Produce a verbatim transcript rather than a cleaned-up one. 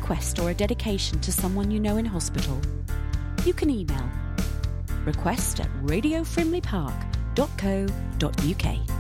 request or a dedication to someone you know in hospital, you can email request at radio frimley park dot co dot uk.